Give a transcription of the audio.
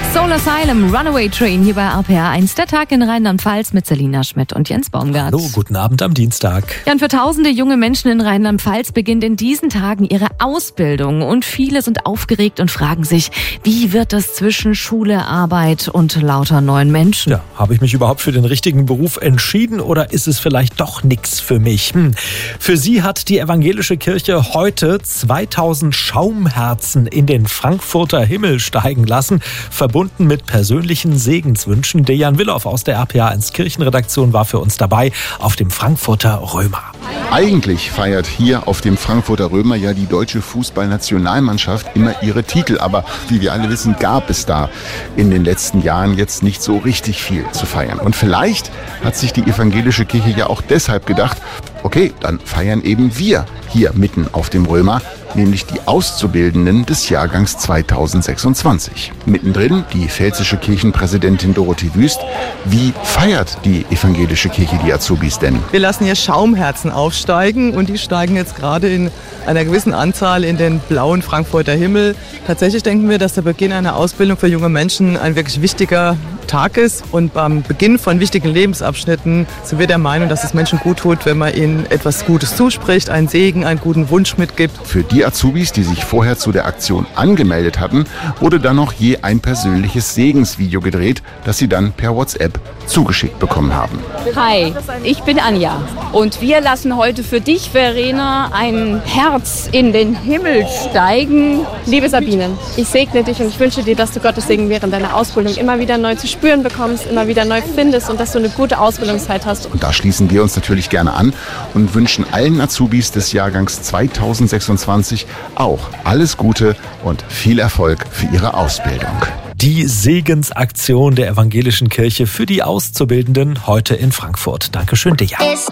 Soul Asylum, Runaway Train hier bei RPR 1. Der Tag in Rheinland-Pfalz mit Selina Schmidt und Jens Baumgart. Hallo, guten Abend am Dienstag. Ja, und für tausende junge Menschen in Rheinland-Pfalz beginnt in diesen Tagen ihre Ausbildung. Und viele sind aufgeregt und fragen sich, wie wird das zwischen Schule, Arbeit und lauter neuen Menschen? Ja, habe ich mich überhaupt für den richtigen Beruf entschieden oder ist es vielleicht doch nichts für mich? Für sie hat die evangelische Kirche heute 2000 Schaumherzen in den Frankfurter Himmel steigen lassen, verbunden mit persönlichen Segenswünschen. Dejan Willow aus der RPR 1 Kirchenredaktion war für uns dabei auf dem Frankfurter Römer. Eigentlich feiert hier auf dem Frankfurter Römer ja die deutsche Fußballnationalmannschaft immer ihre Titel. Aber wie wir alle wissen, gab es da in den letzten Jahren jetzt nicht so richtig viel zu feiern. Und vielleicht hat sich die evangelische Kirche ja auch deshalb gedacht, okay, dann feiern eben wir hier mitten auf dem Römer, nämlich die Auszubildenden des Jahrgangs 2026. Mittendrin die pfälzische Kirchenpräsidentin Dorothee Wüst. Wie feiert die evangelische Kirche die Azubis denn? Wir lassen hier Schaumherzen aufsteigen und die steigen jetzt gerade in einer gewissen Anzahl in den blauen Frankfurter Himmel. Tatsächlich denken wir, dass der Beginn einer Ausbildung für junge Menschen ein wirklich wichtiger Tag ist und beim Beginn von wichtigen Lebensabschnitten sind wir der Meinung, dass es Menschen gut tut, wenn man ihnen etwas Gutes zuspricht, einen Segen, einen guten Wunsch mitgibt. Für die Azubis, die sich vorher zu der Aktion angemeldet hatten, wurde dann noch je ein persönliches Segensvideo gedreht, das sie dann per WhatsApp zugeschickt bekommen haben. Hi, ich bin Anja und wir lassen heute für dich, Verena, ein Herz in den Himmel steigen. Liebe Sabine, ich segne dich und ich wünsche dir, dass du Gottes Segen während deiner Ausbildung immer wieder neu zu spüren bekommst, immer wieder neu findest und dass du eine gute Ausbildungszeit hast. Und da schließen wir uns natürlich gerne an und wünschen allen Azubis des Jahrgangs 2026 auch alles Gute und viel Erfolg für ihre Ausbildung. Die Segensaktion der evangelischen Kirche für die Auszubildenden heute in Frankfurt. Dankeschön, Dejan.